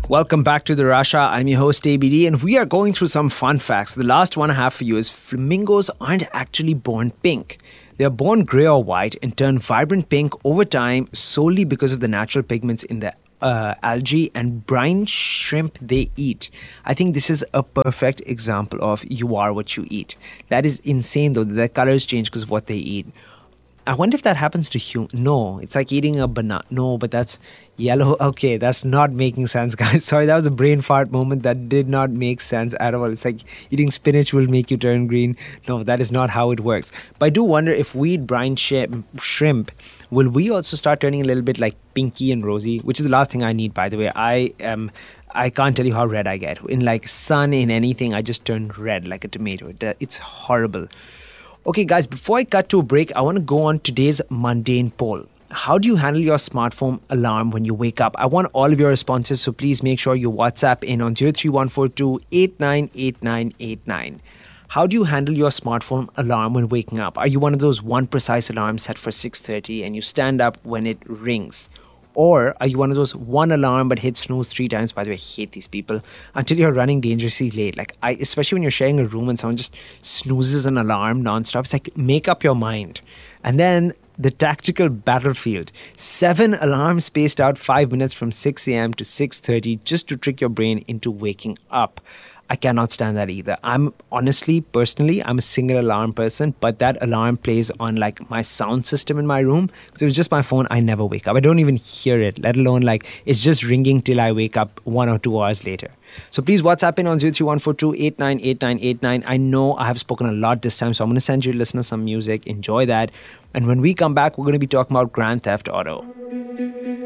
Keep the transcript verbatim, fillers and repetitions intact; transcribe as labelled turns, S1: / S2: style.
S1: Welcome back to the Rasha. I'm your host A B D, and we are going through some fun facts. The last one I have for you is flamingos aren't actually born pink. They are born grey or white and turn vibrant pink over time solely because of the natural pigments in the uh, algae and brine shrimp they eat. I think this is a perfect example of you are what you eat. That is insane though, that their colors change because of what they eat. I wonder if that happens to humans. No, it's like eating a banana. No, but that's yellow. Okay, that's not making sense, guys. Sorry, that was a brain fart moment that did not make sense at all. It's like eating spinach will make you turn green. No, that is not how it works. But I do wonder if we eat brine shrimp, shrimp, will we also start turning a little bit like pinky and rosy? Which is the last thing I need, by the way. I am... I can't tell you how red I get. In like sun, in anything, I just turn red like a tomato. It's horrible. Okay, guys, before I cut to a break, I want to go on today's mundane poll. How do you handle your smartphone alarm when you wake up? I want all of your responses, so please make sure you WhatsApp in on zero three one four two eight nine eight nine eight nine. How do you handle your smartphone alarm when waking up? Are you one of those one precise alarms set for six thirty and you stand up when it rings? Or are you one of those one alarm but hit snooze three times? By the way, I hate these people until you're running dangerously late. Like I, especially when you're sharing a room and someone just snoozes an alarm nonstop. It's like, make up your mind. And then the tactical battlefield. Seven alarms spaced out five minutes from six a.m. to six thirty just to trick your brain into waking up. I cannot stand that either. I'm honestly, personally, I'm a single alarm person, but that alarm plays on like my sound system in my room. Because it was just my phone, I never wake up. I don't even hear it, let alone like it's just ringing till I wake up one or two hours later. So please WhatsApp in on zero three one four two eight nine eight nine eight nine. I know I have spoken a lot this time, so I'm going to send you listeners some music. Enjoy that. And when we come back, we're going to be talking about Grand Theft Auto.